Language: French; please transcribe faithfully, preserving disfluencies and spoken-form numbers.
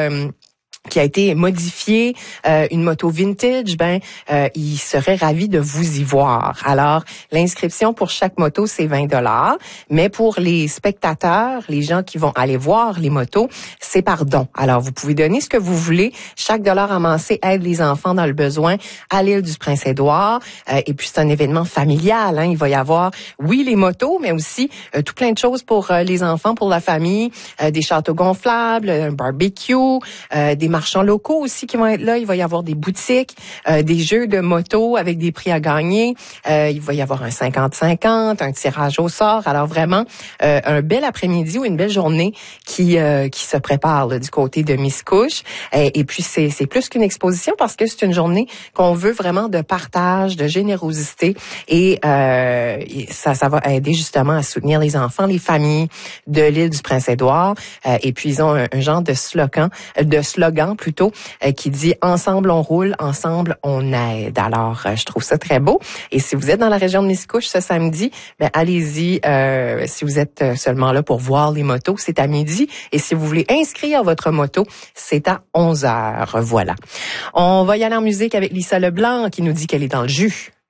Euh, qui a été modifié, euh, une moto vintage, ben euh, il serait ravi de vous y voir. Alors, l'inscription pour chaque moto, c'est vingt dollars, mais pour les spectateurs, les gens qui vont aller voir les motos, c'est par don. Alors, vous pouvez donner ce que vous voulez. Chaque dollar amassé aide les enfants dans le besoin à l'île du Prince-Édouard. Euh, et puis, c'est un événement familial. Hein. Il va y avoir, oui, les motos, mais aussi euh, tout plein de choses pour euh, les enfants, pour la famille, euh, des châteaux gonflables, un barbecue, euh, des marchands locaux aussi qui vont être là. Il va y avoir des boutiques, euh, des jeux de moto avec des prix à gagner. Euh, il va y avoir un cinquante cinquante, un tirage au sort. Alors vraiment, euh, un bel après-midi ou une belle journée qui euh, qui se prépare là, du côté de Miscouche. Et, et puis, c'est, c'est plus qu'une exposition parce que c'est une journée qu'on veut vraiment de partage, de générosité. Et euh, ça, ça va aider justement à soutenir les enfants, les familles de l'île du Prince-Édouard. Euh, et puis, ils ont un, un genre de slogan, de slogan plutôt, euh, qui dit « Ensemble, on roule, ensemble, on aide ». Alors, euh, je trouve ça très beau. Et si vous êtes dans la région de Miscouche ce samedi, ben allez-y. Euh, si vous êtes seulement là pour voir les motos, c'est à midi. Et si vous voulez inscrire votre moto, c'est à onze heures. Voilà. On va y aller en musique avec Lisa Leblanc qui nous dit qu'elle est dans le jus.